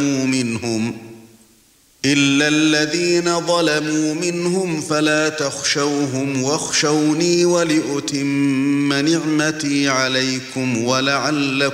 ظلموا منهم فلا تخشوهم واخشوني ولأتم نعمتي عليكم ولعلكم